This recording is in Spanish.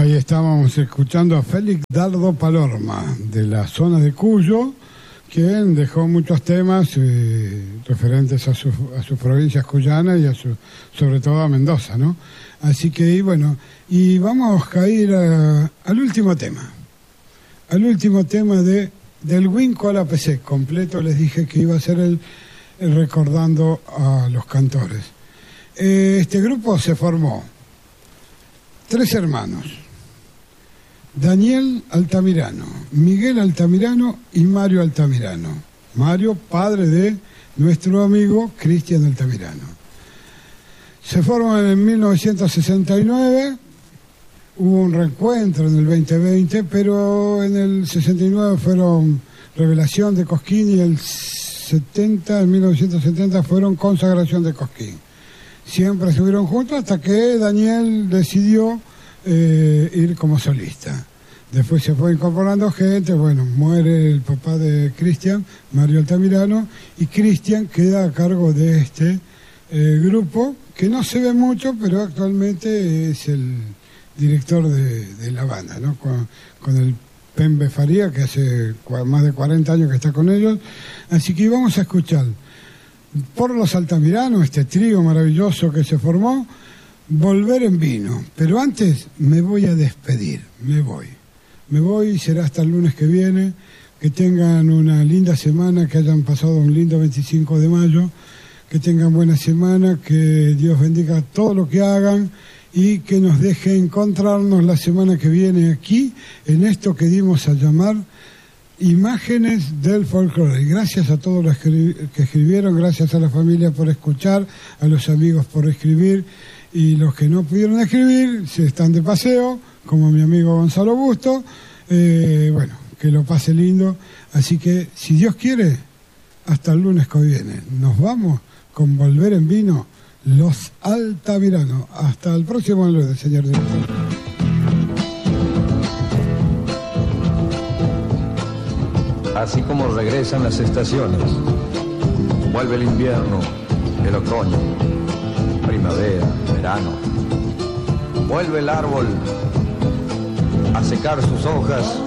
Ahí estábamos escuchando a Félix Dardo Palorma, de la zona de Cuyo, quien dejó muchos temas referentes a sus provincias cuyanas y sobre todo a Mendoza, ¿no? Así que, bueno, y vamos a ir al último tema. Al último tema del Winco a la PC. Completo les dije que iba a ser el recordando a los cantores. Este grupo se formó 3 hermanos: Daniel Altamirano, Miguel Altamirano y Mario Altamirano. Mario, padre de nuestro amigo Cristian Altamirano. Se forman en 1969, hubo un reencuentro en el 2020, pero en el 69 fueron Revelación de Cosquín y en 1970 fueron Consagración de Cosquín. Siempre estuvieron juntos hasta que Daniel decidió ir como solista. Después se fue incorporando gente, bueno, muere el papá de Cristian, Mario Altamirano, y Cristian queda a cargo de este grupo, que no se ve mucho, pero actualmente es el director de la banda, ¿no? Con el Pembe Faría, que hace más de 40 años que está con ellos. Así que vamos a escuchar por los Altamirano, este trío maravilloso que se formó, Volver en Vino. Pero antes me voy a despedir, me voy, será hasta el lunes que viene. Que tengan una linda semana, que hayan pasado un lindo 25 de mayo, que tengan buena semana, que Dios bendiga todo lo que hagan y que nos deje encontrarnos la semana que viene aquí, en esto que dimos a llamar Imágenes del Folclore. Gracias a todos los que escribieron, gracias a la familia por escuchar, a los amigos por escribir, y los que no pudieron escribir, si están de paseo, como mi amigo Gonzalo Busto, bueno, que lo pase lindo. Así que, si Dios quiere, hasta el lunes que viene. Nos vamos con Volver en Vino, los Altamirano. Hasta el próximo lunes, señor director. Así como regresan las estaciones, vuelve el invierno, el otoño, primavera, verano. Vuelve el árbol a secar sus hojas